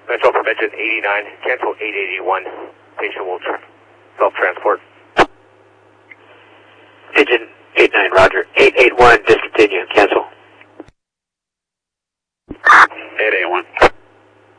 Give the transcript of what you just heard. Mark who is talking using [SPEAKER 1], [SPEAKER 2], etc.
[SPEAKER 1] Metro from engine 89, cancel 881. Patient will self-transport.
[SPEAKER 2] Engine 89, roger. 881, discontinue, cancel.